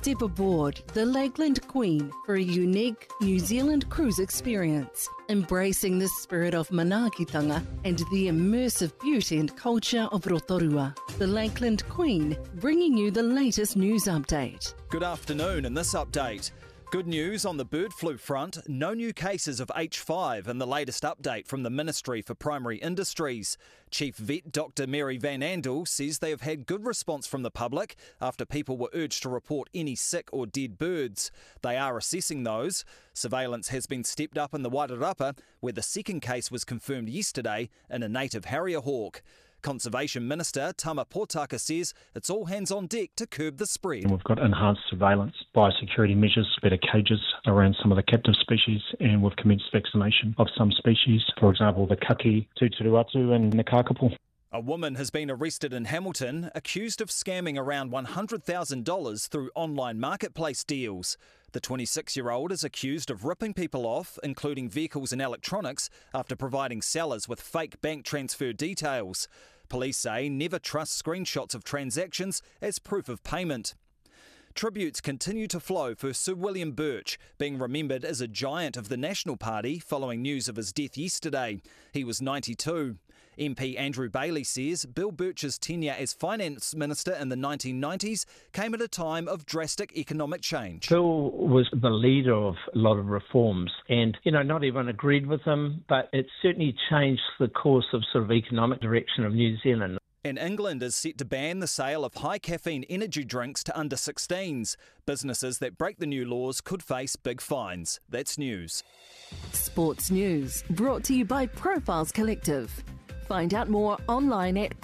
Step aboard the Lakeland Queen for a unique New Zealand cruise experience, embracing the spirit of manaakitanga and the immersive beauty and culture of Rotorua. The Lakeland Queen, bringing you the latest news update. Good afternoon. In this update, good news on the bird flu front. No new cases of H5 in the latest update from the Ministry for Primary Industries. Chief Vet Dr Mary Van Andel says they have had good response from the public after people were urged to report any sick or dead birds. They are assessing those. Surveillance has been stepped up in the Wairarapa, where the second case was confirmed yesterday in a native harrier hawk. Conservation Minister Tama Potaka says it's all hands on deck to curb the spread. And we've got enhanced surveillance, biosecurity measures, better cages around some of the captive species, and we've commenced vaccination of some species, for example the kaki, tuturuatu and the kakapo. A woman has been arrested in Hamilton, accused of scamming around $100,000 through online marketplace deals. The 26-year-old is accused of ripping people off, including vehicles and electronics, after providing sellers with fake bank transfer details. Police say never trust screenshots of transactions as proof of payment. Tributes continue to flow for Sir William Birch, being remembered as a giant of the National Party following news of his death yesterday. He was 92. MP Andrew Bailey says Bill Birch's tenure as Finance Minister in the 1990s came at a time of drastic economic change. Bill was the leader of a lot of reforms and, not everyone agreed with him, but it certainly changed the course of sort of economic direction of New Zealand. And England is set to ban the sale of high caffeine energy drinks to under 16s. Businesses that break the new laws could face big fines. That's news. Sports news brought to you by Profiles Collective. Find out more online at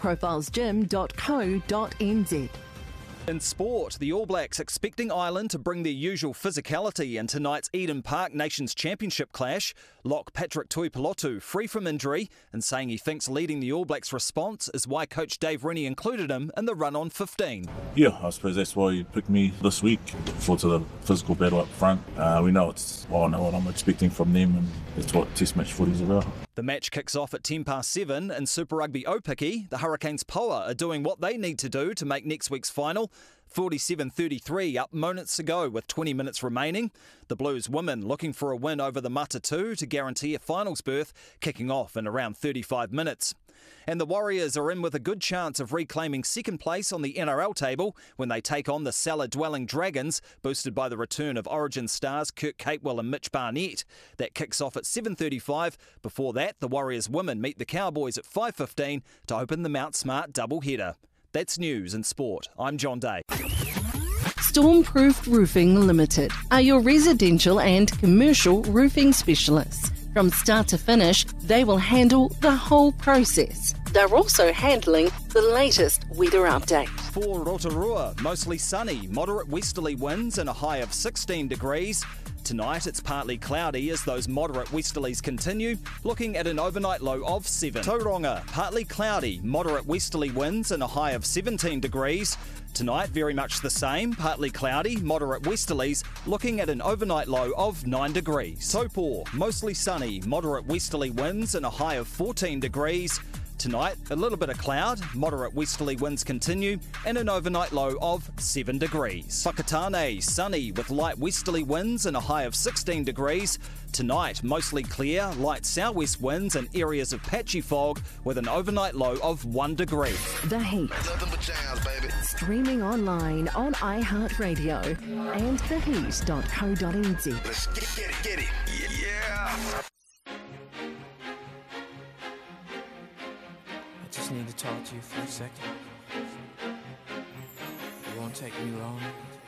profilesgym.co.nz. In sport, the All Blacks expecting Ireland to bring their usual physicality in tonight's Eden Park Nations Championship clash. Lock Patrick Tuipulotu free from injury and saying he thinks leading the All Blacks response is why coach Dave Rennie included him in the run on 15. Yeah, I suppose that's why he picked me this week. For to the physical battle up front. We know I know what I'm expecting from them, and that's what Test match footy is about. The match kicks off at 7:10 in Super Rugby Opiki. The Hurricanes Poa are doing what they need to do to make next week's final. 47-33 up moments ago with 20 minutes remaining. The Blues women looking for a win over the Matatu to guarantee a finals berth, kicking off in around 35 minutes. And the Warriors are in with a good chance of reclaiming second place on the NRL table when they take on the cellar-dwelling Dragons, boosted by the return of Origin stars Kurt Capewell and Mitch Barnett. That kicks off at 7:35. Before that, the Warriors women meet the Cowboys at 5:15 to open the Mount Smart doubleheader. That's news and sport. I'm John Day. Stormproof Roofing Limited are your residential and commercial roofing specialists. From start to finish, they will handle the whole process. They're also handling the latest weather update. For Rotorua, mostly sunny, moderate westerly winds and a high of 16 degrees. Tonight it's partly cloudy as those moderate westerlies continue, looking at an overnight low of 7. Tauranga, partly cloudy, moderate westerly winds and a high of 17 degrees. Tonight very much the same, partly cloudy, moderate westerlies, looking at an overnight low of 9 degrees. Taupo, mostly sunny, moderate westerly winds and a high of 14 degrees. Tonight, a little bit of cloud, moderate westerly winds continue, and an overnight low of 7 degrees. Whakatane, sunny with light westerly winds and a high of 16 degrees. Tonight, mostly clear, light southwest winds and areas of patchy fog with an overnight low of 1 degree. The Heat. Streaming online on iHeartRadio and theheat.co.nz. Let's get it. Yeah. I just need to talk to you for a second. You won't take me wrong.